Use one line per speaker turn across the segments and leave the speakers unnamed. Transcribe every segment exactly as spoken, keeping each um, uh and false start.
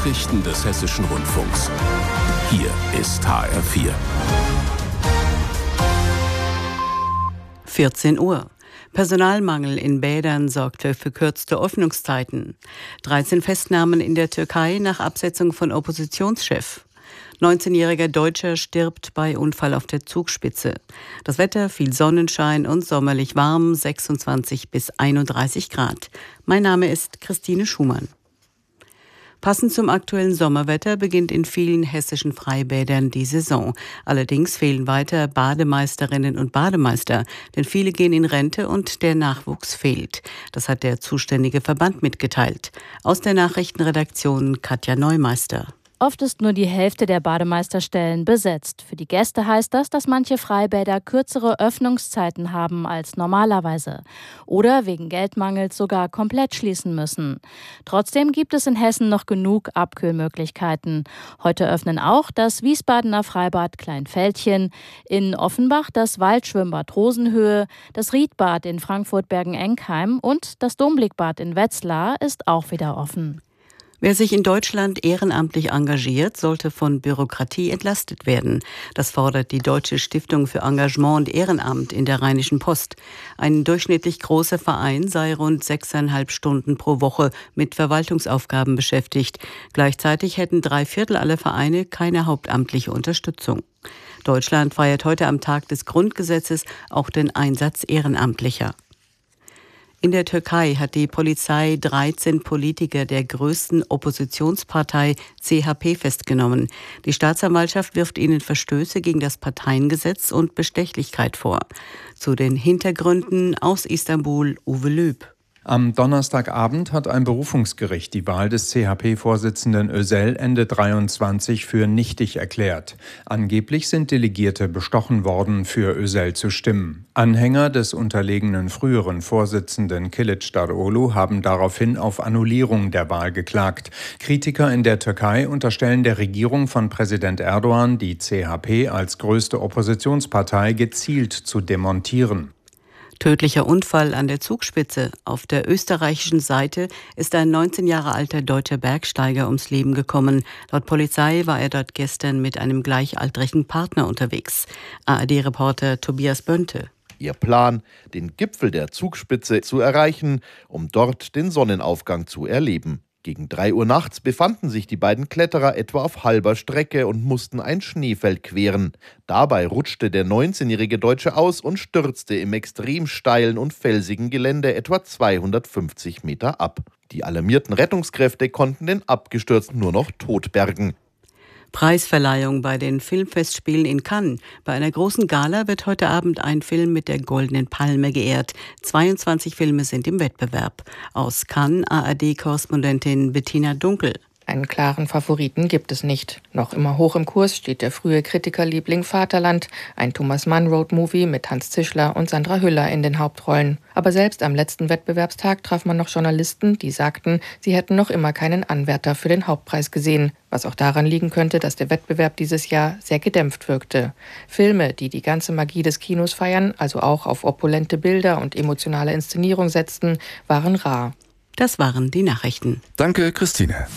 Nachrichten des Hessischen Rundfunks. Hier ist H R vier.
vierzehn Uhr. Personalmangel in Bädern sorgt für verkürzte Öffnungszeiten. dreizehn Festnahmen in der Türkei nach Absetzung von Oppositionschef. neunzehnjähriger Deutscher stirbt bei Unfall auf der Zugspitze. Das Wetter, viel Sonnenschein und sommerlich warm, sechsundzwanzig bis einunddreißig Grad. Mein Name ist Christine Schumann. Passend zum aktuellen Sommerwetter beginnt in vielen hessischen Freibädern die Saison. Allerdings fehlen weiter Bademeisterinnen und Bademeister, denn viele gehen in Rente und der Nachwuchs fehlt. Das hat der zuständige Verband mitgeteilt. Aus der Nachrichtenredaktion Katja Neumeister.
Oft ist nur die Hälfte der Bademeisterstellen besetzt. Für die Gäste heißt das, dass manche Freibäder kürzere Öffnungszeiten haben als normalerweise oder wegen Geldmangels sogar komplett schließen müssen. Trotzdem gibt es in Hessen noch genug Abkühlmöglichkeiten. Heute öffnen auch das Wiesbadener Freibad Kleinfeldchen, in Offenbach das Waldschwimmbad Rosenhöhe, das Riedbad in Frankfurt-Bergen-Enkheim und das Domblickbad in Wetzlar ist auch wieder offen.
Wer sich in Deutschland ehrenamtlich engagiert, sollte von Bürokratie entlastet werden. Das fordert die Deutsche Stiftung für Engagement und Ehrenamt in der Rheinischen Post. Ein durchschnittlich großer Verein sei rund sechseinhalb Stunden pro Woche mit Verwaltungsaufgaben beschäftigt. Gleichzeitig hätten drei Viertel aller Vereine keine hauptamtliche Unterstützung. Deutschland feiert heute am Tag des Grundgesetzes auch den Einsatz Ehrenamtlicher. In der Türkei hat die Polizei dreizehn Politiker der größten Oppositionspartei C H P festgenommen. Die Staatsanwaltschaft wirft ihnen Verstöße gegen das Parteiengesetz und Bestechlichkeit vor. Zu den Hintergründen aus Istanbul Uwe Lüb.
Am Donnerstagabend hat ein Berufungsgericht die Wahl des C H P-Vorsitzenden Özel Ende dreiundzwanzig für nichtig erklärt. Angeblich sind Delegierte bestochen worden, für Özel zu stimmen. Anhänger des unterlegenen früheren Vorsitzenden Kılıçdaroğlu haben daraufhin auf Annullierung der Wahl geklagt. Kritiker in der Türkei unterstellen der Regierung von Präsident Erdogan, die C H P als größte Oppositionspartei gezielt zu demontieren.
Tödlicher Unfall an der Zugspitze. Auf der österreichischen Seite ist ein neunzehn Jahre alter deutscher Bergsteiger ums Leben gekommen. Laut Polizei war er dort gestern mit einem gleichaltrigen Partner unterwegs. A R D-Reporter Tobias Bönte.
Ihr Plan, den Gipfel der Zugspitze zu erreichen, um dort den Sonnenaufgang zu erleben. Gegen drei Uhr nachts befanden sich die beiden Kletterer etwa auf halber Strecke und mussten ein Schneefeld queren. Dabei rutschte der neunzehnjährige Deutsche aus und stürzte im extrem steilen und felsigen Gelände etwa zweihundertfünfzig Meter ab. Die alarmierten Rettungskräfte konnten den Abgestürzten nur noch tot bergen.
Preisverleihung bei den Filmfestspielen in Cannes. Bei einer großen Gala wird heute Abend ein Film mit der Goldenen Palme geehrt. zweiundzwanzig Filme sind im Wettbewerb. Aus Cannes A R D-Korrespondentin Bettina Dunkel.
Einen klaren Favoriten gibt es nicht. Noch immer hoch im Kurs steht der frühe Kritikerliebling Vaterland, ein Thomas Mann-Road-Movie mit Hans Zischler und Sandra Hüller in den Hauptrollen. Aber selbst am letzten Wettbewerbstag traf man noch Journalisten, die sagten, sie hätten noch immer keinen Anwärter für den Hauptpreis gesehen. Was auch daran liegen könnte, dass der Wettbewerb dieses Jahr sehr gedämpft wirkte. Filme, die die ganze Magie des Kinos feiern, also auch auf opulente Bilder und emotionale Inszenierung setzten, waren rar.
Das waren die Nachrichten.
Danke, Christine.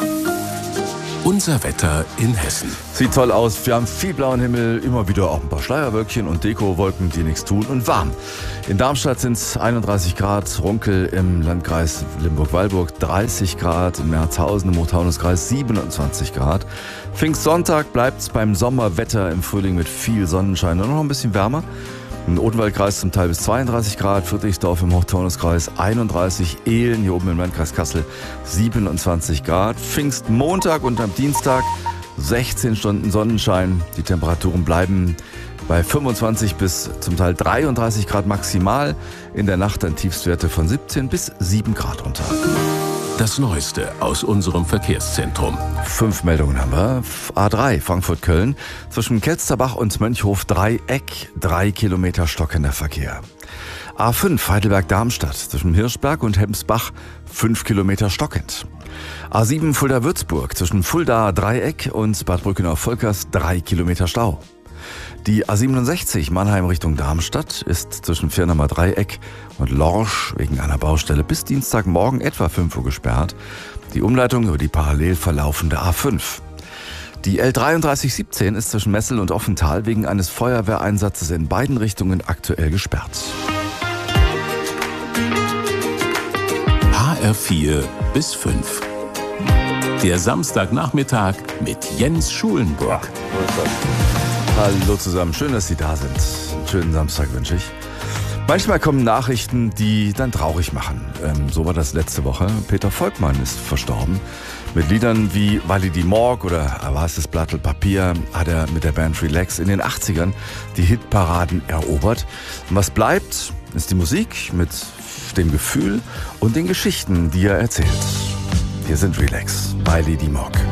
Unser Wetter in Hessen.
Sieht toll aus. Wir haben viel blauen Himmel, immer wieder auch ein paar Schleierwölkchen und Dekowolken, die nichts tun, und warm. In Darmstadt sind es einunddreißig Grad, Runkel im Landkreis Limburg-Weilburg dreißig Grad, in Merzhausen im Hochtaunuskreis siebenundzwanzig Grad. Pfingstsonntag bleibt es beim Sommerwetter im Frühling mit viel Sonnenschein und noch ein bisschen wärmer. Im Odenwaldkreis zum Teil bis zweiunddreißig Grad, Friedrichsdorf im Hochtaunuskreis einunddreißig, Ehlen hier oben im Landkreis Kassel siebenundzwanzig Grad. Pfingstmontag und am Dienstag sechzehn Stunden Sonnenschein. Die Temperaturen bleiben bei fünfundzwanzig bis zum Teil dreiunddreißig Grad maximal. In der Nacht dann Tiefstwerte von siebzehn bis sieben Grad runter.
Das Neueste aus unserem Verkehrszentrum.
Fünf Meldungen haben wir. A drei Frankfurt-Köln zwischen Kelsterbach und Mönchhof-Dreieck. Drei Kilometer stockender Verkehr. A fünf Heidelberg-Darmstadt zwischen Hirschberg und Hemsbach. Fünf Kilometer stockend. A sieben Fulda-Würzburg zwischen Fulda-Dreieck und Bad Brückenau-Volkers. Drei Kilometer Stau. Die A siebenundsechzig Mannheim Richtung Darmstadt ist zwischen Firnamer Dreieck und Lorsch wegen einer Baustelle bis Dienstagmorgen etwa fünf Uhr gesperrt. Die Umleitung über die parallel verlaufende A fünf. Die L dreiunddreißig siebzehn ist zwischen Messel und Offental wegen eines Feuerwehreinsatzes in beiden Richtungen aktuell gesperrt.
H R vier bis fünf. Der Samstagnachmittag mit Jens Schulenburg.
Hallo zusammen, schön, dass Sie da sind. Einen schönen Samstag wünsche ich. Manchmal kommen Nachrichten, die dann traurig machen. Ähm, so war das letzte Woche. Peter Volkmann ist verstorben. Mit Liedern wie Wally die Morg oder Was ist Blattl Papier hat er mit der Band Relax in den achtzigern die Hitparaden erobert. Und was bleibt, ist die Musik mit dem Gefühl und den Geschichten, die er erzählt. Hier sind Relax, Wally die Morg.